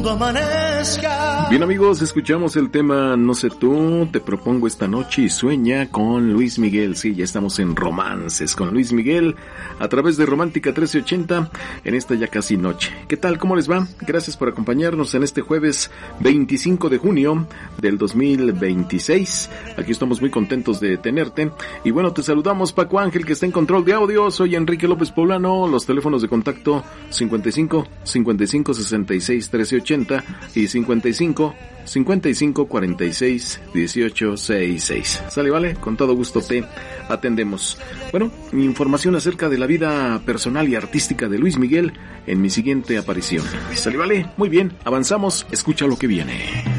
mundo amanezca. Bien, amigos, escuchamos el tema No sé tú, te propongo esta noche y sueña con Luis Miguel. Sí, ya estamos en romances con Luis Miguel a través de Romántica 1380 en esta ya casi noche. ¿Qué tal? ¿Cómo les va? Gracias por acompañarnos en este jueves 25 de junio del 2026. Aquí estamos muy contentos de tenerte. Y bueno, te saludamos Paco Ángel, que está en control de audio. Soy Enrique López Poblano. Los teléfonos de contacto 55 55 66 1380 y 55 55 46 18 66. Sale, vale, con todo gusto te atendemos. Bueno, información acerca de la vida personal y artística de Luis Miguel en mi siguiente aparición. Sale, vale, muy bien, avanzamos, escucha lo que viene.